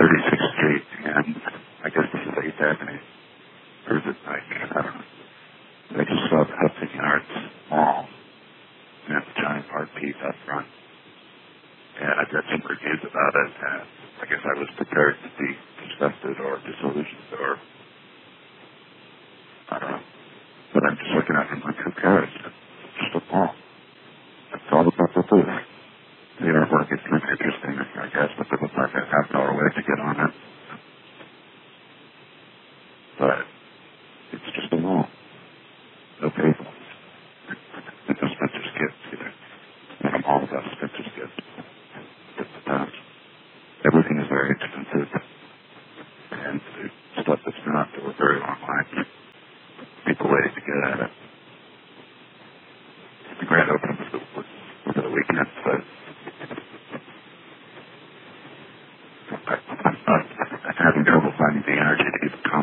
36th Street, and I guess this is 8th Avenue. Or is it like, I don't know. I just saw the Hudson Yards Mall, and it's a giant art piece up front. And I've got some reviews about it, and I guess I was prepared to be disgusted or disillusioned or, I don't know. But I'm just looking at it and like, who cares? It's just a mall. It's all about the booth. The artwork is kind of interesting, I guess, but it looks like a half-hour way to get on it. But it's just a mall. No people. It's no Spencer's Kids either. Not a mall without Spencer's Kids. Everything is very expensive. And the stuff that's been up for a very long time. People waiting to get at it. The grand opening was over the weekend, but I'm having trouble finding the energy to keep it calm.